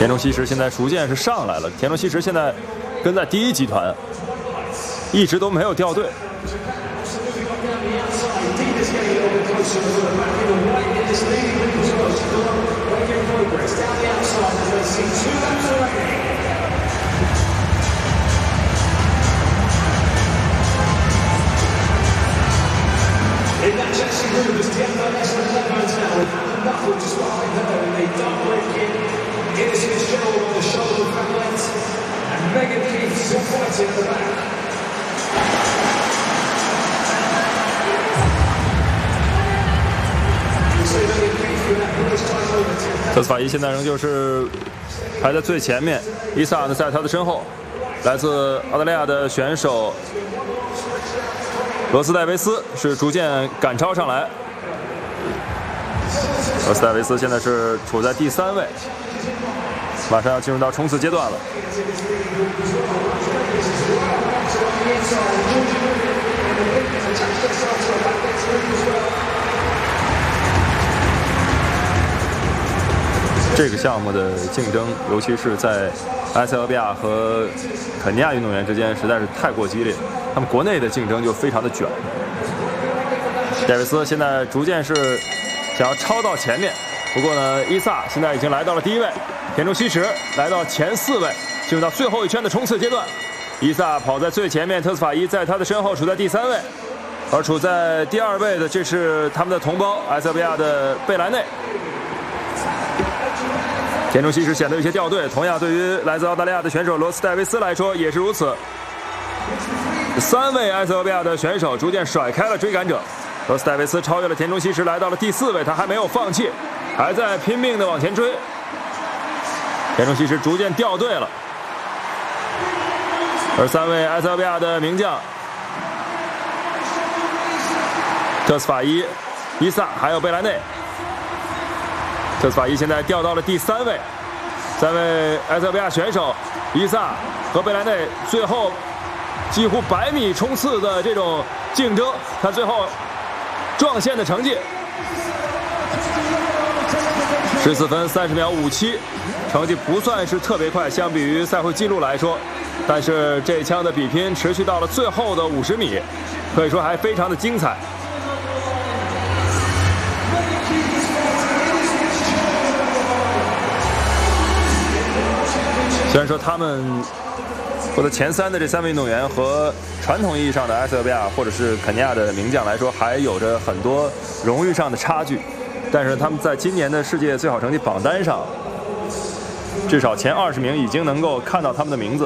田中希实现在逐渐是上来了，田中希实现在跟在第一集团，一直都没有掉队。 特斯法伊现在仍旧是排在最前面，伊萨呢在他的身后，来自澳大利亚的选手罗斯戴维斯是逐渐赶超上来。罗斯戴维斯现在是处在第3位，马上要进入到冲刺阶段了。 这个项目的竞争，尤其是在埃塞俄比亚和肯尼亚运动员之间，实在是太过激烈。他们国内的竞争就非常的卷。戴维斯现在逐渐是想要超到前面，不过呢，伊萨现在已经来到了第1位，田中希实来到前4位，进入到最后一圈的冲刺阶段。伊萨跑在最前面，特斯法伊在他的身后处在第3位，而处在第2位的这是他们的同胞埃塞俄比亚的贝莱内。 田中希实显得有些掉队，同样对于来自澳大利亚的选手罗斯戴维斯来说也是如此。3位埃塞俄比亚的选手逐渐甩开了追赶者，罗斯戴维斯超越了田中希实，来到了第4位，他还没有放弃，还在拼命的往前追。田中希实逐渐掉队了，而3位埃塞俄比亚的名将特斯法伊、伊萨还有贝莱内。 特斯法伊现在掉到了第3位，3位埃塞俄比亚选手伊萨和贝莱内最后几乎100米冲刺的这种竞争，看最后撞线的成绩，14分30秒57，成绩不算是特别快，相比于赛会纪录来说，但是这一枪的比拼持续到了最后的50米，可以说还非常的精彩。 虽然说他们或者前3的这3位运动员和传统意义上的埃塞俄比亚或者是肯尼亚的名将来说，还有着很多荣誉上的差距，但是他们在今年的世界最好成绩榜单上，至少前20名已经能够看到他们的名字，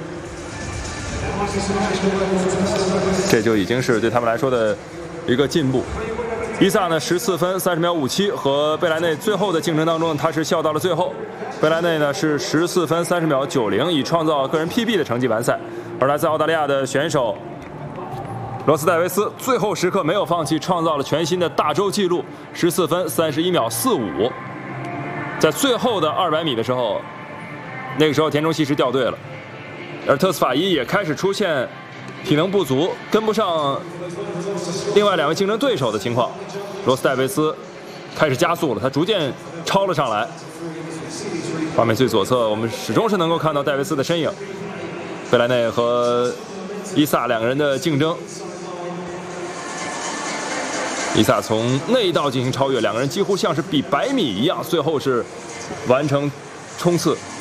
这就已经是对他们来说的一个进步。伊萨呢14分30秒57，和贝莱内最后的竞争当中，他是笑到了最后。 贝莱内呢是14分30秒90，以创造个人 PB 的成绩完赛。而来自澳大利亚的选手罗斯戴维斯最后时刻没有放弃，创造了全新的大洲纪录14分31秒45。在最后的200米的时候，那个时候田中希实掉队了，而特斯法伊也开始出现体能不足，跟不上另外2位竞争对手的情况。罗斯戴维斯开始加速了，他逐渐超了上来。 画面最左侧，我们始终是能够看到戴维斯的身影。贝莱内和伊萨2个人的竞争，伊萨从内道进行超越，2个人几乎像是比100米一样，最后是完成冲刺。